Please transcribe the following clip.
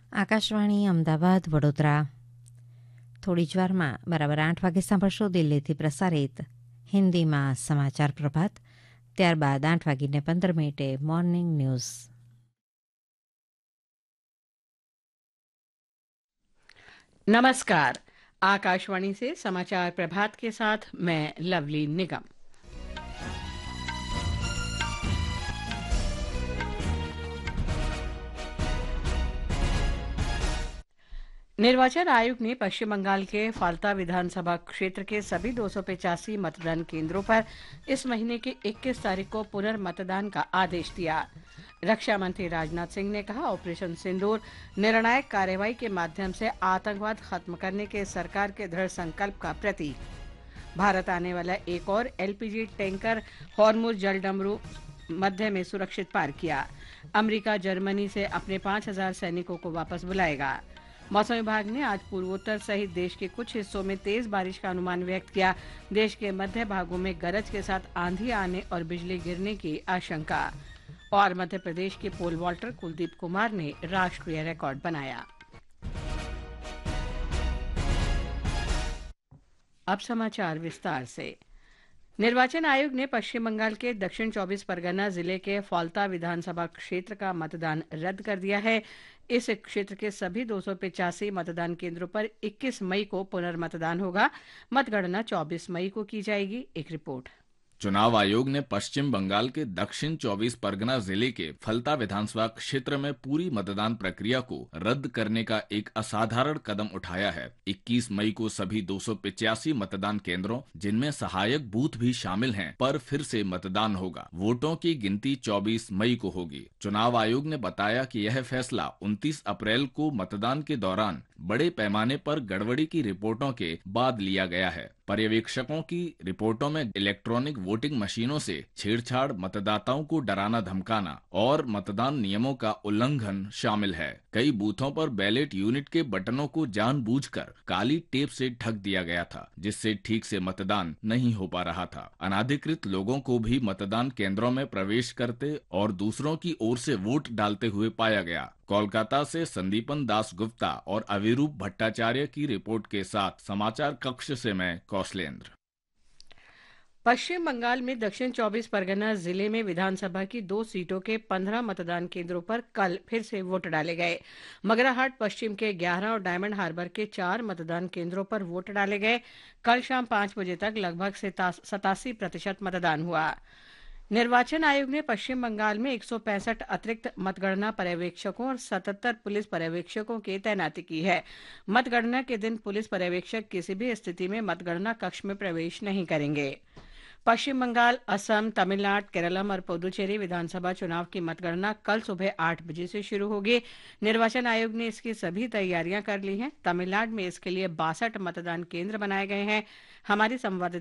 આકાશવાણી અમદાવાદ વડોદરા. થોડી જ વારમાં બરાબર 8 વાગે સાંભળશો દિલ્હીથી પ્રસારિત હિન્દીમાં સમાચાર પ્રભાત. ત્યારબાદ 8:15 મોર્નિંગ ન્યૂઝ. नमस्कार। आकाशवाणी से समाचार प्रभात के साथ मैं लवली निगम। निर्वाचन आयोग ने पश्चिम बंगाल के फाल्ता विधानसभा क्षेत्र के सभी 285 मतदान केंद्रों पर इस महीने की 21 तारीख को पुनर्मतदान का आदेश दिया। रक्षा मंत्री राजनाथ सिंह ने कहा, ऑपरेशन सिंदूर निर्णायक कार्रवाई के माध्यम से आतंकवाद खत्म करने के सरकार के दृढ़ संकल्प का प्रतीक। भारत आने वाला एक और एलपीजी टैंकर हॉर्मुज जलडमरू मध्य में सुरक्षित पार किया। अमेरिका जर्मनी से अपने 5000 सैनिकों को वापस बुलाएगा। मौसम विभाग ने आज पूर्वोत्तर सहित देश के कुछ हिस्सों में तेज बारिश का अनुमान व्यक्त किया। देश के मध्य भागों में गरज के साथ आंधी आने और बिजली गिरने की आशंका। और मध्य प्रदेश के पोल वॉल्टर कुलदीप कुमार ने राष्ट्रीय रिकॉर्ड बनाया। अब समाचार विस्तार से। निर्वाचन आयोग ने पश्चिम बंगाल के दक्षिण 24 परगना जिले के फाल्ता विधानसभा क्षेत्र का मतदान रद्द कर दिया है। इस क्षेत्र के सभी 285 मतदान केंद्रों पर 21 मई को पुनर्मतदान होगा। मतगणना 24 मई को की जाएगी। एक रिपोर्ट। चुनाव आयोग ने पश्चिम बंगाल के दक्षिण 24 परगना जिले के फलता विधानसभा क्षेत्र में पूरी मतदान प्रक्रिया को रद्द करने का एक असाधारण कदम उठाया है। 21 मई को सभी 285 मतदान केंद्रों, जिनमें सहायक बूथ भी शामिल हैं, पर फिर से मतदान होगा। वोटों की गिनती 24 मई को होगी। चुनाव आयोग ने बताया कि यह फैसला 29 अप्रैल को मतदान के दौरान बड़े पैमाने पर गड़बड़ी की रिपोर्टों के बाद लिया गया है। पर्यवेक्षकों की रिपोर्टों में इलेक्ट्रॉनिक वोटिंग मशीनों से छेड़छाड़, मतदाताओं को डराना धमकाना और मतदान नियमों का उल्लंघन शामिल है। कई बूथों पर बैलेट यूनिट के बटनों को जानबूझकर काली टेप से ढक दिया गया था, जिससे ठीक से मतदान नहीं हो पा रहा था। अनाधिकृत लोगों को भी मतदान केंद्रों में प्रवेश करते और दूसरों की ओर से वोट डालते हुए पाया गया। कोलकाता से संदीपन दास गुप्ता और अविरूप भट्टाचार्य की रिपोर्ट के साथ समाचार कक्ष से मैं कौशलेंद्र। पश्चिम बंगाल में दक्षिण 24 परगना जिले में विधानसभा की 2 सीटों के 15 मतदान केंद्रों पर कल फिर से वोट डाले गए। मगराहाट पश्चिम के 11 और डायमंड हार्बर के 4 मतदान केंद्रों पर वोट डाले गए। कल शाम 5 बजे तक लगभग 87% मतदान हुआ। निर्वाचन आयोग ने पश्चिम बंगाल में 165 अतिरिक्त मतगणना पर्यवेक्षकों और 77 पुलिस पर्यवेक्षकों की तैनाती की है। मतगणना के दिन पुलिस पर्यवेक्षक किसी भी स्थिति में मतगणना कक्ष में प्रवेश नहीं करेंगे। पश्चिम बंगाल, असम, तमिलनाडु, केरलम और पुदुचेरी विधानसभा चुनाव की मतगणना कल सुबह 8 बजे से शुरू होगी। निर्वाचन आयोग ने इसकी सभी तैयारियां कर ली हैं। तमिलनाडु में इसके लिए 62 मतदान केंद्र बनाए गए हैं। हमारी संवाददाता